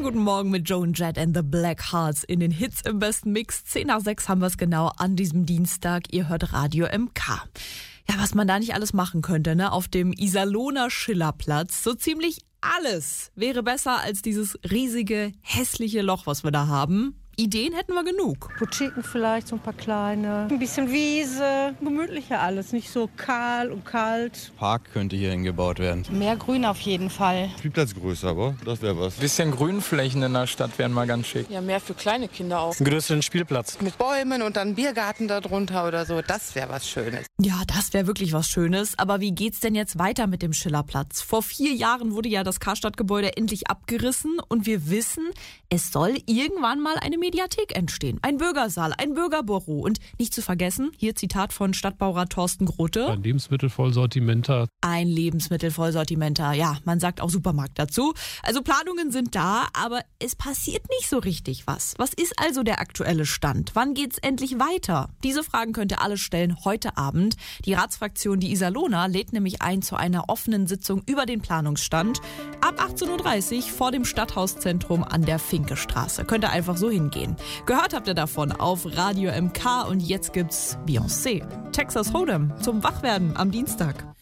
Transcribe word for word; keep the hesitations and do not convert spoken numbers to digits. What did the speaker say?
guten Morgen mit Joan Jett and the Black Hearts in den Hits im besten Mix. zehn nach sechs haben wir es genau an diesem Dienstag. Ihr hört Radio M K. Ja, was man da nicht alles machen könnte, ne? Auf dem Iserlohner Schillerplatz. So ziemlich alles wäre besser als dieses riesige, hässliche Loch, was wir da haben. Ideen hätten wir genug. Boutiquen vielleicht, so ein paar kleine. Ein bisschen Wiese, gemütlicher alles, nicht so kahl und kalt. Park könnte hier hingebaut werden. Mehr Grün auf jeden Fall. Spielplatz größer, aber das wäre was. Bisschen Grünflächen in der Stadt wären mal ganz schick. Ja, mehr für kleine Kinder auch. Einen größeren Spielplatz. Mit Bäumen und dann Biergarten da drunter oder so, das wäre was Schönes. Ja, das wäre wirklich was Schönes. Aber wie geht's denn jetzt weiter mit dem Schillerplatz? Vor vier Jahren wurde ja das Karstadt-Gebäude endlich abgerissen und wir wissen, es soll irgendwann mal eine Mediathek entstehen. Ein Bürgersaal, ein Bürgerbüro und nicht zu vergessen, hier Zitat von Stadtbaurat Thorsten Grote. Ein Lebensmittelvollsortimenter. Ein Lebensmittelvollsortimenter, ja, man sagt auch Supermarkt dazu. Also Planungen sind da, aber es passiert nicht so richtig was. Was ist also der aktuelle Stand? Wann geht's endlich weiter? Diese Fragen könnt ihr alle stellen heute Abend. Die Ratsfraktion Die Iserlohner lädt nämlich ein zu einer offenen Sitzung über den Planungsstand. Ab achtzehn Uhr dreißig vor dem Stadthauszentrum an der Finkestraße. Könnt ihr einfach so hingehen. Gehört habt ihr davon auf Radio M K und jetzt gibt's Beyoncé. Texas Hold'em zum Wachwerden am Dienstag.